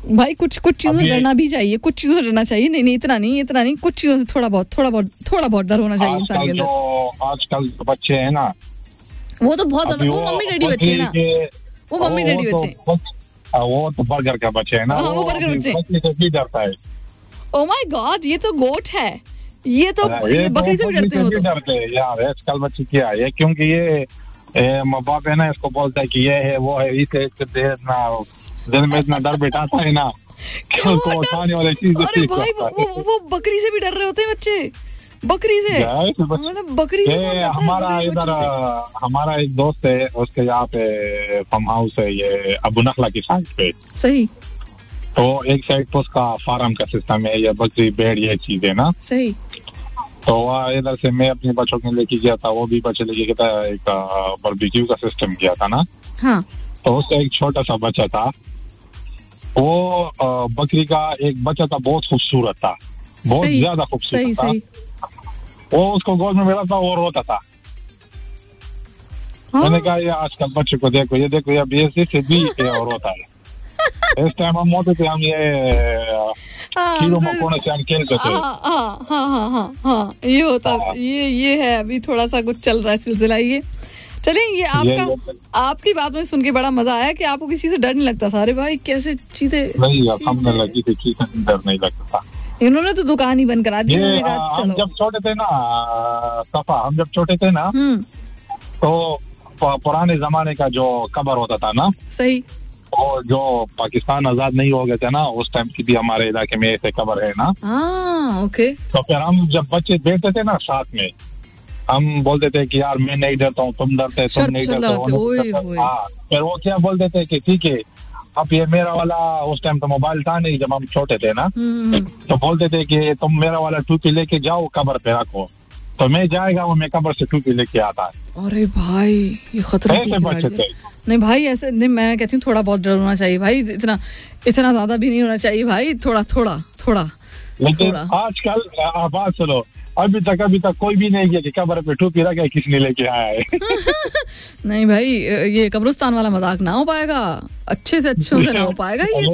भाई कुछ चीजों से डरना भी चाहिए, कुछ चीजों से डरना चाहिए। नहीं इतना नहीं, कुछ चीजों से थोड़ा बहुत डर होना चाहिए इंसान के अंदर। आजकल जो बच्चे हैं ना, वो तो बहुत ज्यादा, वो मम्मी डैडी बच्चे हैं ना, वो मम्मी डैडी बच्चे, वो तो बर्गर का बच्चे है ना, वो बर्गर बच्चे से भी डरता है। ओ माय गॉड, ये तो गोट है, ये तो बकरी से भी डरते हैं। डरते हैं यार आजकल बच्चे, क्या है क्योंकि ये माँ बाप है ना, इसको बोलता है कि ये है वो है, इसे दिन में इतना डर बिठाता है ना को उठाने वाली चीज। अरे भाई वो बकरी से भी डर रहे होते हैं बच्चे, बकरी से, मतलब बकरी से। हमारा एक दोस्त है, उसके यहाँ पे फार्म हाउस है ये अबू नखला की साइड पे। सही। तो एक साइड पे उसका फार्म का सिस्टम है, ये बकरी भेड़ ये चीज है ना। सही। तो इधर से मैं अपने बच्चों के लेके गया था, वो भी बच्चे लेके गया था, एक बारबेक्यू का सिस्टम किया था ना। हाँ। तो उसका एक छोटा सा बच्चा था, वो बकरी का एक बच्चा था, बहुत खूबसूरत था, बहुत ज्यादा खूबसूरत था। वो उसको गोद में मिला था और रोता था। मैंने कहा ये आजकल बच्चे को देखो, ये देखो ये BSC से भी और रोता है। इस टाइम हम होते थे, हम ये कीड़ों मकोड़ों से हम खेलते थे। हाँ, ये होता, ये है। अभी थोड़ा सा कुछ चल रहा है सिलसिला ये। चलिए, ये आपकी बात में सुन के बड़ा मजा आया कि आपको किसी से डर नहीं लगता था। अरे भाई कैसे चीजें नहीं, हमने लगी थी चीजें डर नहीं लगता था। इन्होंने तो दुकान ही बंद करा दी। हम जब छोटे थे ना सफा, हम जब छोटे थे ना, तो पुराने जमाने का जो कब्र होता था ना। सही। और जो पाकिस्तान आजाद नहीं हो गए थे ना, उस टाइम की भी हमारे इलाके में ऐसे कब्र है ना। ओके। तो फिर हम जब बच्चे बैठते थे ना साथ में, हम बोलते थे कि यार मैं नहीं डरता हूँ, तुम डरते, तुम नहीं डरते। हाँ, फिर वो क्या बोलते थे कि ठीक है, अब ये मेरा वाला, उस टाइम तो मोबाइल था नहीं जब हम छोटे थे ना, तो बोलते थे कि तुम मेरा वाला टूपी लेके जाओ कब्र पे रखो, तो मैं जाएगा वो मैं कब्र से टूपी लेके आता है। अरे भाई ये खतरा नहीं भाई, ऐसे नहीं। मैं कहती हूँ थोड़ा बहुत डर होना चाहिए भाई, इतना ज्यादा भी नहीं होना चाहिए भाई, थोड़ा। लेकिन आजकल बात सुनो, अभी तक कोई भी नहीं किया कि कब्र पे टोपी रखा है, किसने लेके आया है। नहीं भाई, ये कब्रिस्तान वाला मजाक ना हो पाएगा, अच्छे से ना हो पाएगा ये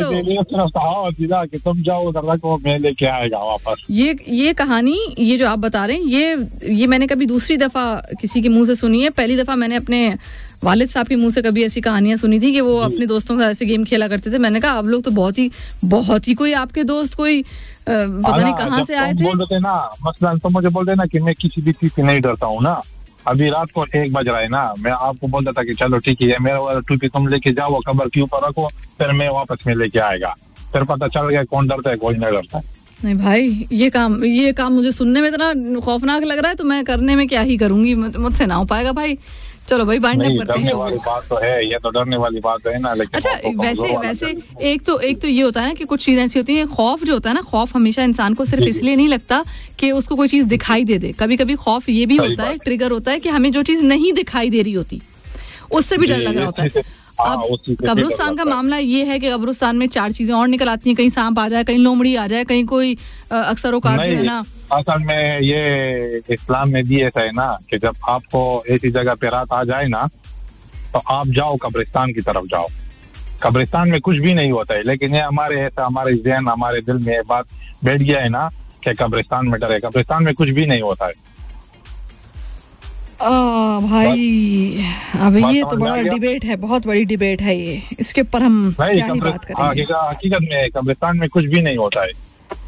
तो। कि तुम जाओ उधर रखो, मैं लेके आएगा वापस। ये कहानी, ये जो आप बता रहे हैं, ये मैंने कभी दूसरी दफा किसी के मुंह से सुनी है। पहली दफा मैंने अपने वालिद साहब के मुंह से कभी ऐसी कहानियां सुनी थी कि वो अपने दोस्तों के साथ ऐसे गेम खेला करते थे। मैंने कहा आप लोग तो बहुत ही कोई आपके दोस्त कोई पता नहीं कहाँ से आए थे। बोलते ना, मसलन तो मुझे बोलते ना कि मैं किसी भी चीज से नहीं डरता हूँ ना। अभी रात को 1 बज रहा है ना, मैं आपको बोलता था कि चलो ठीक है, मेरा वाला टूपी तुम लेके जाओ, कब्र के ऊपर रखो, फिर मैं वापस में लेके आएगा। फिर पता चल गया कौन डरता है, कोई नहीं डरता है। नहीं भाई, ये काम मुझे सुनने में इतना खौफनाक लग रहा है, तो मैं करने में क्या ही करूंगी, मुझसे ना हो पाएगा भाई। चलो भाई, बाइंड अप करते हैं। डरने वाली बात तो है, ये तो डरने वाली बात है ना। लेकिन अच्छा, वैसे एक तो ये होता है कि कुछ चीजें ऐसी होती हैं, खौफ जो होता है ना, खौफ हमेशा इंसान को सिर्फ इसलिए नहीं लगता कि उसको कोई चीज दिखाई दे। कभी खौफ ये भी होता है, ट्रिगर होता है कि हमें जो चीज नहीं दिखाई दे रही होती उससे भी डर लग रहा होता है। अब कब्रिस्तान का मामला ये है कि कब्रिस्तान में 4 चीजें और निकल आती हैं, कहीं सांप आ जाए, कहीं लोमड़ी आ जाए, कहीं कोई अक्सर औकात जो है ना। असल में ये इस्लाम में भी ऐसा है ना कि जब आपको ऐसी जगह पे रात आ जाए ना, तो आप जाओ कब्रिस्तान की तरफ जाओ। कब्रिस्तान में कुछ भी नहीं होता है, लेकिन ये हमारे ज़हन, हमारे दिल में ये बात बैठ गया है ना कि कब्रिस्तान में डर है। कब्रिस्तान में कुछ भी नहीं होता है। भाई अब ये तो बड़ा डिबेट है, बहुत बड़ी डिबेट है ये, इसके ऊपर हम क्या ही बात करेंगे। हकीकत में कब्रिस्तान में कुछ भी नहीं होता है।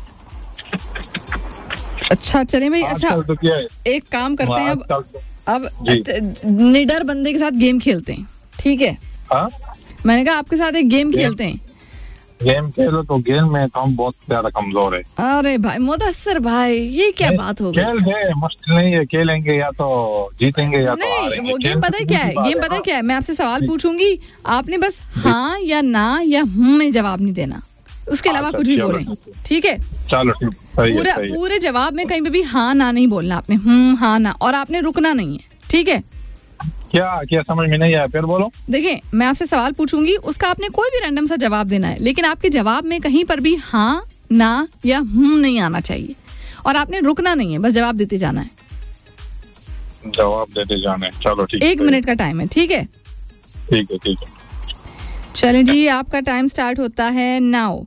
अच्छा चले भाई, अच्छा तो एक काम करते हैं, अब निडर बंदे के साथ गेम खेलते हैं, ठीक है? मैंने कहा आपके साथ एक गेम खेलते हैं। गेम खेलो तो गेम में तो हम बहुत ज्यादा कमजोर है। अरे भाई मुदस्सिर भाई, ये क्या बात हो गई? खेल दे, मुश्किल नहीं है, खेलेंगे या तो जीतेंगे या तो हारेंगे। वो गेम पता है क्या है? गेम पता है क्या है? मैं आपसे सवाल पूछूंगी, आपने बस हाँ या ना या में जवाब नहीं देना, उसके अलावा कुछ भी बोलें, ठीक है? चलो ठीक, पूरे जवाब में कहीं पे भी हाँ ना नहीं बोलना आपने, हाँ ना, और आपने रुकना नहीं है, ठीक है? क्या समझ में नहीं आया, फिर बोलो। देखिए, मैं आपसे सवाल पूछूंगी, उसका आपने कोई भी रैंडम सा जवाब देना है, लेकिन आपके जवाब में कहीं पर भी हाँ ना या नहीं आना चाहिए, और आपने रुकना नहीं है, बस जवाब देते जाना है। जवाब देते जाना है, चलो ठीक है। 1 मिनट का टाइम है, ठीक है? ठीक है। चलें जी, आपका टाइम स्टार्ट होता है नाउ।